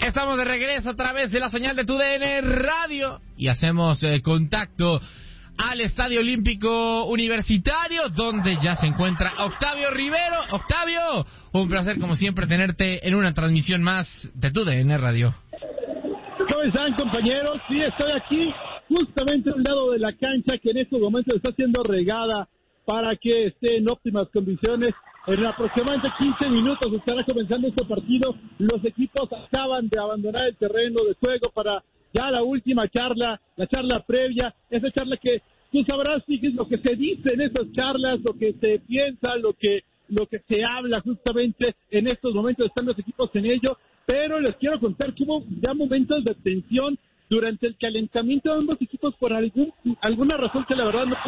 Estamos de regreso a través de la señal de TUDN Radio y hacemos contacto al Estadio Olímpico Universitario, donde ya se encuentra Octavio Rivero. Octavio, un placer como siempre tenerte en una transmisión más de TUDN Radio. ¿Cómo están, compañeros? Sí, estoy aquí justamente a un lado de la cancha que en estos momentos está siendo regada para que esté en óptimas condiciones. En aproximadamente 15 minutos estará comenzando este partido. Los equipos acaban de abandonar el terreno de juego para ya la última charla, la charla previa, esa charla que tú sabrás, Tigres, lo que se dice en esas charlas, lo que se piensa, lo que se habla justamente en estos momentos, están los equipos en ello, pero les quiero contar que hubo ya momentos de tensión durante el calentamiento de ambos equipos por alguna razón que la verdad no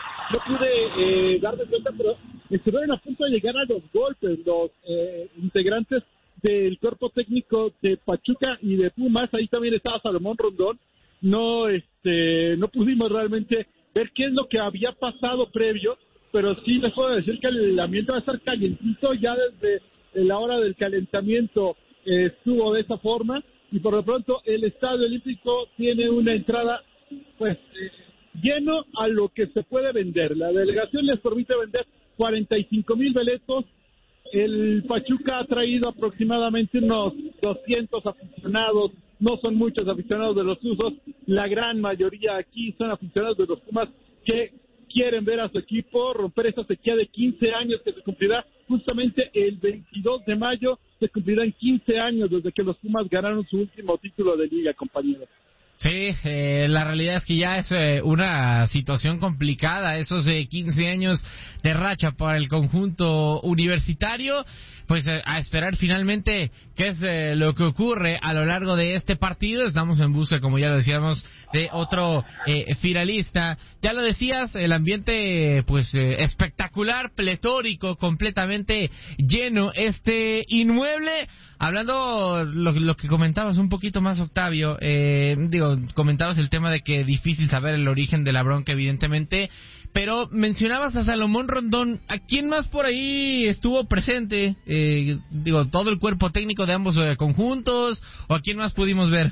pude dar de cuenta, pero estuvieron a punto de llegar a los golpes los integrantes del cuerpo técnico de Pachuca y de Pumas. Ahí también estaba Salomón Rondón. No pudimos realmente ver qué es lo que había pasado previo, pero sí les puedo decir que el ambiente va a estar calientito. Ya desde la hora del calentamiento estuvo de esa forma, y por lo pronto el Estadio Olímpico tiene una entrada lleno a lo que se puede vender. La delegación les permite vender 45,000 boletos. El Pachuca ha traído aproximadamente unos 200 aficionados. No son muchos aficionados de los Tuzos, la gran mayoría aquí son aficionados de los Pumas que quieren ver a su equipo romper esa sequía de 15 años que se cumplirá justamente el 22 de mayo. Se cumplirán 15 años desde que los Pumas ganaron su último título de liga, compañeros. Sí, la realidad es que ya es una situación complicada, esos 15 años de racha para el conjunto universitario. Pues a esperar finalmente qué es lo que ocurre a lo largo de este partido. Estamos en busca, como ya lo decíamos, de otro finalista. Ya lo decías, el ambiente pues espectacular, pletórico, completamente lleno este inmueble. Hablando lo que comentabas un poquito más, Octavio, comentabas el tema de que es difícil saber el origen de la bronca, evidentemente, pero mencionabas a Salomón Rondón. ¿A quién más por ahí estuvo presente? ¿Todo el cuerpo técnico de ambos conjuntos? ¿O a quién más pudimos ver?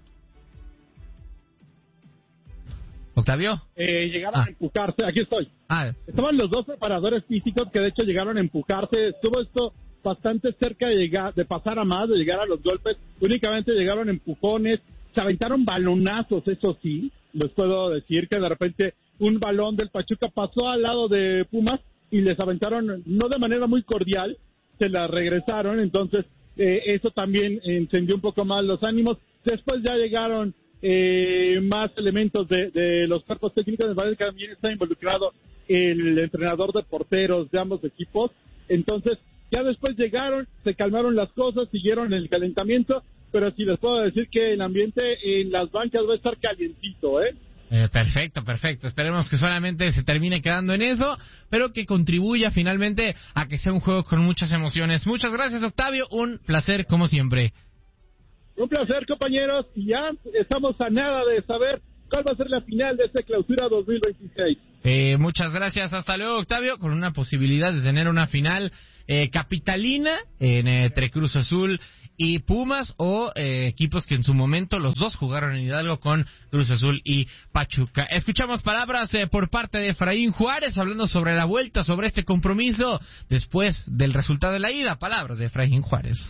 ¿Octavio? Llegaron a empujarse, aquí estoy. Estaban los dos preparadores físicos que de hecho llegaron a empujarse. Estuvo esto bastante cerca de pasar a más, de llegar a los golpes. Únicamente llegaron empujones, se aventaron balonazos, eso sí. Les puedo decir que de repente un balón del Pachuca pasó al lado de Pumas y les aventaron, no de manera muy cordial, se la regresaron. Entonces eso también encendió un poco más los ánimos. Después ya llegaron más elementos de los cuerpos técnicos. Me parece que también está involucrado el entrenador de porteros de ambos equipos. Entonces ya después llegaron, se calmaron las cosas, siguieron el calentamiento, pero sí les puedo decir que el ambiente en las bancas va a estar calientito, Perfecto. Esperemos que solamente se termine quedando en eso, pero que contribuya finalmente a que sea un juego con muchas emociones. Muchas gracias, Octavio. Un placer, como siempre. Un placer, compañeros. Y ya estamos a nada de saber cuál va a ser la final de esta clausura 2026. Muchas gracias. Hasta luego, Octavio, con una posibilidad de tener una final capitalina entre Cruz Azul y Pumas, o equipos que en su momento los dos jugaron en Hidalgo con Cruz Azul y Pachuca. Escuchamos palabras por parte de Efraín Juárez hablando sobre la vuelta, sobre este compromiso después del resultado de la ida. Palabras de Efraín Juárez.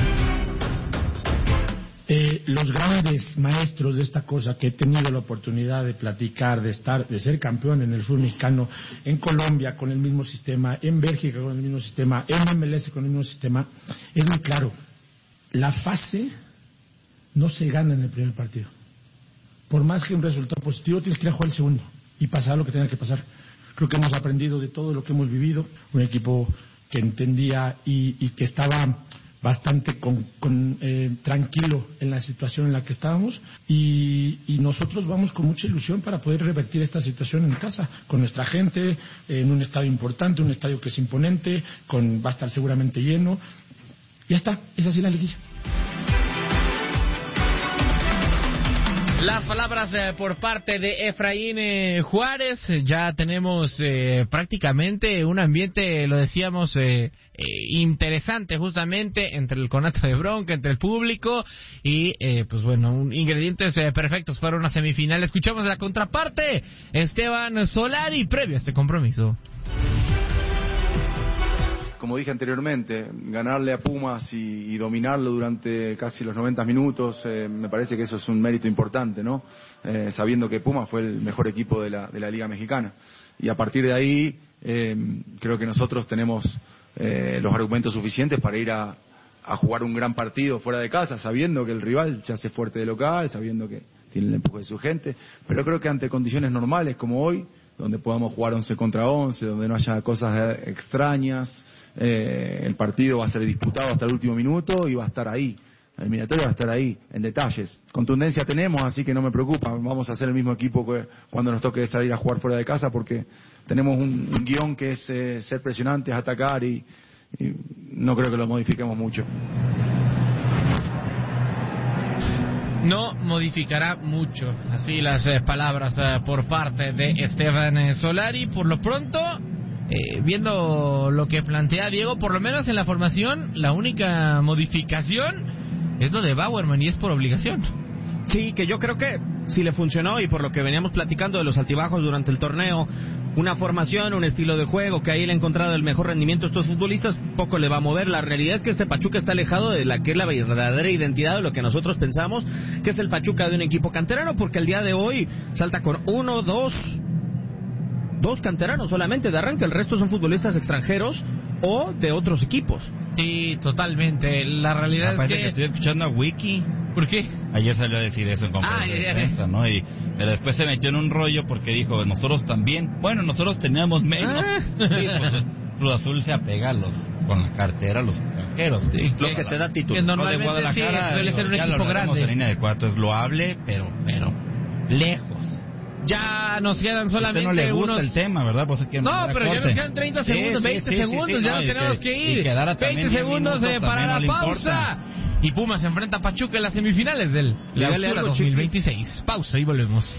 Los grandes maestros de esta cosa que he tenido la oportunidad de platicar, de ser campeón en el fútbol mexicano, en Colombia con el mismo sistema, en Bélgica con el mismo sistema, en MLS con el mismo sistema, es muy claro. La fase no se gana en el primer partido. Por más que un resultado positivo, tienes que ir a jugar el segundo y pasar lo que tenga que pasar. Creo que hemos aprendido de todo lo que hemos vivido. Un equipo que entendía y que estaba bastante tranquilo en la situación en la que estábamos, y nosotros vamos con mucha ilusión para poder revertir esta situación en casa, con nuestra gente, en un estadio importante, un estadio que es imponente, va a estar seguramente lleno. Ya está, es así la liguilla. Las palabras por parte de Efraín Juárez. Ya tenemos prácticamente un ambiente, lo decíamos, interesante justamente entre el conato de bronca, entre el público y pues bueno, ingredientes perfectos para una semifinal. Escuchamos la contraparte, Esteban Solari, previo a este compromiso. Como dije anteriormente, ganarle a Pumas y dominarlo durante casi los 90 minutos, me parece que eso es un mérito importante, ¿no? Sabiendo que Pumas fue el mejor equipo de la Liga Mexicana. Y a partir de ahí, creo que nosotros tenemos los argumentos suficientes para ir a jugar un gran partido fuera de casa, sabiendo que el rival se hace fuerte de local, sabiendo que tiene el empuje de su gente, pero creo que ante condiciones normales como hoy, donde podamos jugar 11 contra 11, donde no haya cosas extrañas, el partido va a ser disputado hasta el último minuto y va a estar ahí. El eliminatorio va a estar ahí, en detalles. Contundencia tenemos, así que no me preocupa. Vamos a ser el mismo equipo que cuando nos toque salir a jugar fuera de casa, porque tenemos un guión que es ser presionantes, atacar y no creo que lo modifiquemos mucho. No modificará mucho. Así las palabras por parte de Esteban Solari. Por lo pronto, viendo lo que plantea Diego, por lo menos en la formación, la única modificación es lo de Bauerman y es por obligación. Sí, que yo creo que si le funcionó y por lo que veníamos platicando de los altibajos durante el torneo, una formación, un estilo de juego, que ahí le ha encontrado el mejor rendimiento a estos futbolistas, poco le va a mover. La realidad es que este Pachuca está alejado de la que es la verdadera identidad de lo que nosotros pensamos que es el Pachuca de un equipo canterano, porque el día de hoy salta con dos canteranos solamente de arranque, el resto son futbolistas extranjeros o de otros equipos. Sí, totalmente. La realidad es que estoy escuchando a Wiki. ¿Por qué? Ayer salió a decir eso en conferencia de prensa, ¿no? Y después se metió en un rollo porque dijo, nosotros también, bueno, nosotros teníamos menos. Sí, pues, Cruz Azul se apega con la cartera a los extranjeros. Sí, lo que te da título. Que normalmente de Guadalajara, sí, suele ser un equipo grande. En línea de cuatro es loable, pero lejos. Ya nos quedan solamente no le gusta unos... el tema, ¿verdad? Pues no, pero ya nos quedan 30 segundos, 20 segundos, ya nos tenemos que ir. 20 segundos para la pausa. Y Pumas se enfrenta a Pachuca en las semifinales del Clausura 2026. Pausa y volvemos.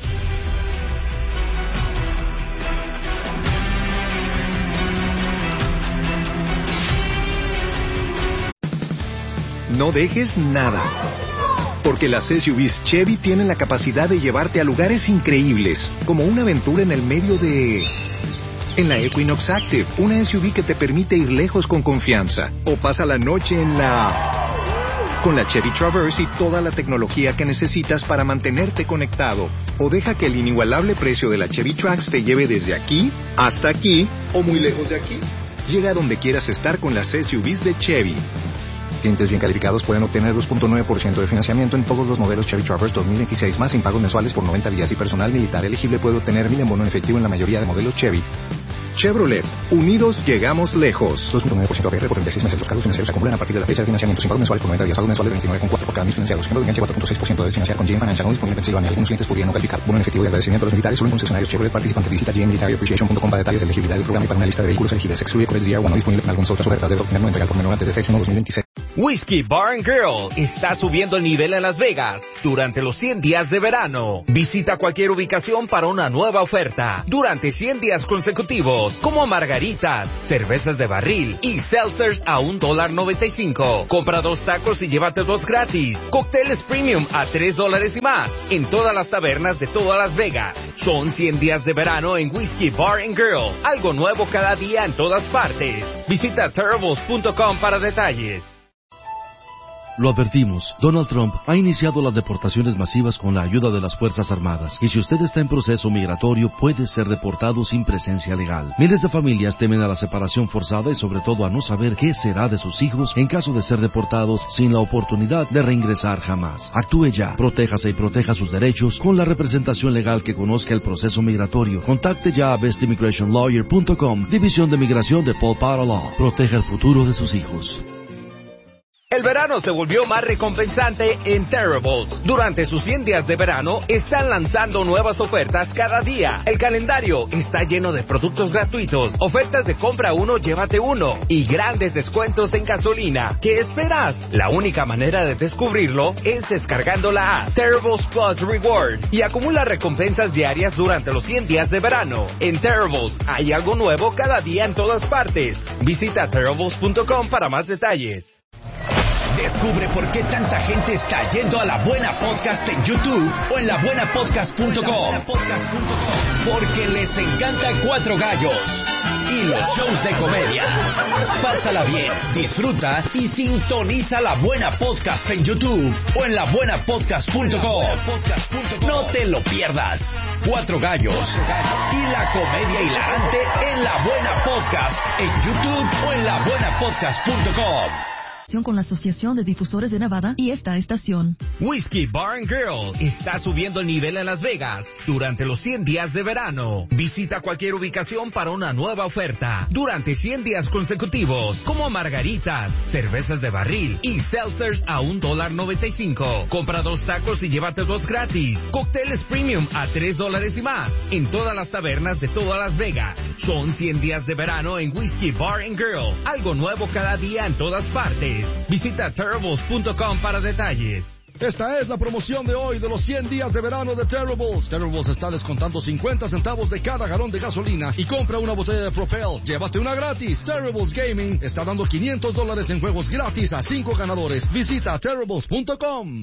No dejes nada, porque las SUVs Chevy tienen la capacidad de llevarte a lugares increíbles, como una aventura en el medio de... En la Equinox Active, una SUV que te permite ir lejos con confianza. O pasa la noche en la... Con la Chevy Traverse y toda la tecnología que necesitas para mantenerte conectado. O deja que el inigualable precio de la Chevy Trax te lleve desde aquí hasta aquí o muy lejos de aquí. Llega a donde quieras estar con las SUVs de Chevy. Clientes bien calificados pueden obtener 2.9% de financiamiento en todos los modelos Chevy Traverse 2026 más sin pagos mensuales por 90 días y personal militar elegible puede obtener 1,000 en bono en efectivo en la mayoría de modelos Chevy. Chevrolet, unidos llegamos lejos. 2.9% APR por 36 meses. Los cargos financieros se acumulan a partir de la fecha de financiamiento sin pagos mensuales por 90 días. Pagos mensuales de 29,4 por cada 1,000 financiados. Tiempo de vigencia 4.6% de financiar con GM Financial. No disponible en Pensilvania. Algunos clientes podrían no calificar. Bono en efectivo y agradecimiento a los militares solo en concesionarios Chevrolet participantes. Visita gmmilitaryappreciation.com para detalles de elegibilidad del programa y para una lista de vehículos elegibles. Excluye Codex DR1. No disponible en algunas otras ofertas. Debe obtener 90 por menor antes de fecha 1 2026. Whiskey Bar & Girl está subiendo el nivel en Las Vegas durante los 100 días de verano. Visita cualquier ubicación para una nueva oferta durante 100 días consecutivos, como margaritas, cervezas de barril y seltzers a $1.95. Compra 2 tacos y llévate 2 gratis. Cócteles premium a $3 y más en todas las tabernas de toda Las Vegas. Son 100 días de verano en Whiskey Bar & Girl. Algo nuevo cada día en todas partes. Visita terribles.com para detalles. Lo advertimos, Donald Trump ha iniciado las deportaciones masivas con la ayuda de las Fuerzas Armadas, y si usted está en proceso migratorio puede ser deportado sin presencia legal. Miles de familias temen a la separación forzada y sobre todo a no saber qué será de sus hijos en caso de ser deportados sin la oportunidad de reingresar jamás. Actúe ya, protéjase y proteja sus derechos con la representación legal que conozca el proceso migratorio. Contacte ya a bestimmigrationlawyer.com, División de Migración de Paul Potter Law. Proteja el futuro de sus hijos. El verano se volvió más recompensante en Terribles. Durante sus 100 días de verano, están lanzando nuevas ofertas cada día. El calendario está lleno de productos gratuitos, ofertas de compra uno, llévate uno, y grandes descuentos en gasolina. ¿Qué esperas? La única manera de descubrirlo es descargando la app Terribles Plus Reward y acumula recompensas diarias durante los 100 días de verano. En Terribles hay algo nuevo cada día en todas partes. Visita terribles.com para más detalles. Descubre por qué tanta gente está yendo a La Buena Podcast en YouTube o en labuenapodcast.com. Porque les encanta Cuatro Gallos y los shows de comedia. Pásala bien, disfruta y sintoniza La Buena Podcast en YouTube o en labuenapodcast.com. No te lo pierdas. Cuatro Gallos y la comedia hilarante en La Buena Podcast en YouTube o en labuenapodcast.com. Con la Asociación de Difusores de Nevada y esta estación. Whiskey Bar and Grill está subiendo el nivel en Las Vegas durante los 100 días de verano. Visita cualquier ubicación para una nueva oferta durante 100 días consecutivos, como margaritas, cervezas de barril y seltzers a $1.95. Compra 2 tacos y llévate 2 gratis. Cócteles premium a $3 y más en todas las tabernas de toda Las Vegas. Son 100 días de verano en Whiskey Bar and Grill. Algo nuevo cada día en todas partes. Visita Terribles.com para detalles. Esta es la promoción de hoy de los 100 días de verano de Terribles. Terribles está descontando 50 centavos de cada galón de gasolina y compra una botella de Propel. Llévate una gratis. Terribles Gaming está dando $500 en juegos gratis a 5 ganadores. Visita Terribles.com.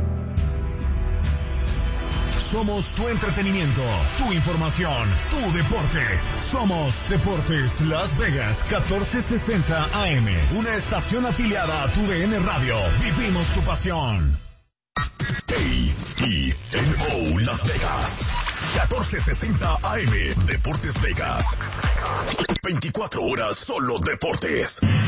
Somos tu entretenimiento, tu información, tu deporte. Somos Deportes Las Vegas 1460 AM, una estación afiliada a tu DN Radio. Vivimos tu pasión. KTNO Las Vegas 1460 AM, Deportes Vegas. 24 horas solo deportes.